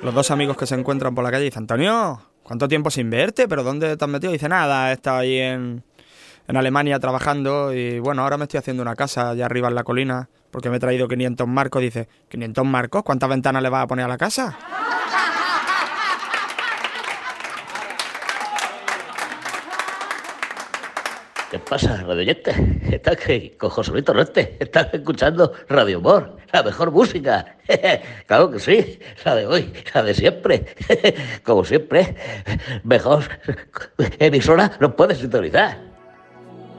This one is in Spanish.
los dos amigos que se encuentran por la calle dicen: Antonio, ¿cuánto tiempo sin verte? ¿Pero dónde te has metido? Dice: nada, he estado ahí en Alemania trabajando y bueno, ahora me estoy haciendo una casa allá arriba en la colina porque me he traído 500 marcos. Dice: ¿500 marcos? ¿Cuántas ventanas le vas a poner a la casa? ¿Qué pasa, radioyente? ¿Estás que con Joselito Reste? ¿Estás escuchando Radio Humor? La mejor música. Claro que sí, la de hoy, la de siempre. Como siempre, mejor emisora no puedes sintonizar.